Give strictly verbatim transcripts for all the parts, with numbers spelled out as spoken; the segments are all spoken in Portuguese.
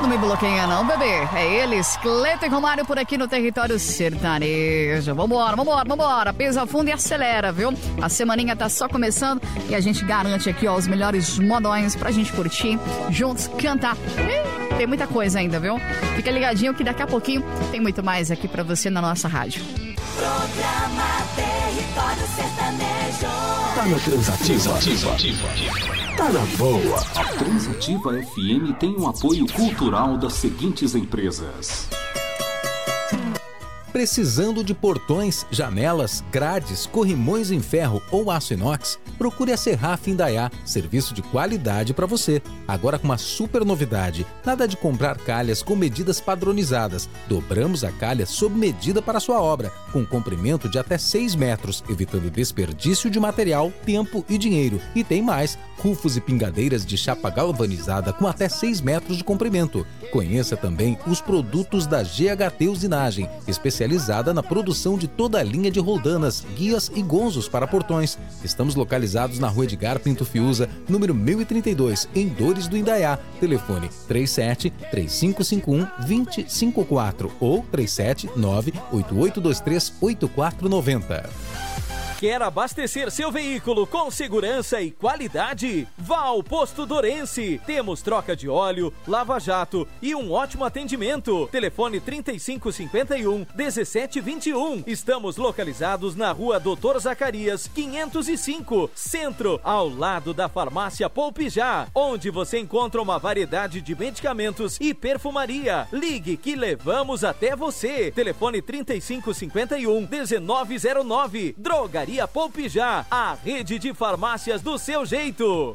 Não me bloqueia não, bebê. É eles, Cleiton e Romário por aqui no território sertanejo. Vambora, vambora, vambora. Pesa fundo e acelera, viu? A semaninha tá só começando e a gente garante aqui, ó, os melhores modões pra gente curtir, juntos, cantar. Ih, tem muita coisa ainda, viu? Fica ligadinho que daqui a pouquinho tem muito mais aqui pra você na nossa rádio. Programa Território Sertanejo. Tá na Transativa. Tá na boa. A Transativa F M tem um apoio cultural das seguintes empresas. Precisando de portões, janelas, grades, corrimões em ferro ou aço inox? Procure a Serraf Indaiá, serviço de qualidade para você. Agora com uma super novidade, nada de comprar calhas com medidas padronizadas. Dobramos a calha sob medida para a sua obra, com comprimento de até seis metros, evitando desperdício de material, tempo e dinheiro. E tem mais, rufos e pingadeiras de chapa galvanizada com até seis metros de comprimento. Conheça também os produtos da G H T Usinagem, especializada na produção de toda a linha de roldanas, guias e gonzos para portões. Estamos localizados na Rua Edgar Pinto Fiuza, número mil e trinta e dois, em Dores do Indaiá. Telefone três sete três cinco cinco um dois zero cinco quatro ou três sete nove oito oito dois três oito quatro nove zero. Quer abastecer seu veículo com segurança e qualidade? Vá ao Posto Dorense. Temos troca de óleo, lava-jato e um ótimo atendimento. Telefone trinta e cinco cinquenta e um, dezessete vinte e um. Estamos localizados na Rua Doutor Zacarias, quinhentos e cinco, Centro, ao lado da Farmácia Poupe Já, onde você encontra uma variedade de medicamentos e perfumaria. Ligue que levamos até você. Telefone trinta e cinco cinquenta e um, dezenove zero nove. Drogaria Poupe Já, a rede de farmácias do seu jeito.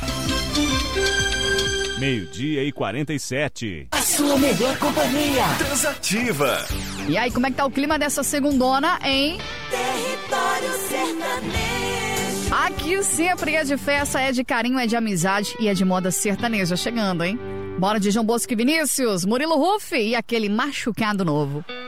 Meio-dia e quarenta e sete. A sua melhor companhia. Transativa. E aí, como é que tá o clima dessa segundona, hein? Território Sertanejo. Aqui sempre é de festa, é de carinho, é de amizade e é de moda sertaneja chegando, hein? Bora de João Bosco e Vinícius, Murilo Ruff e aquele machucado novo.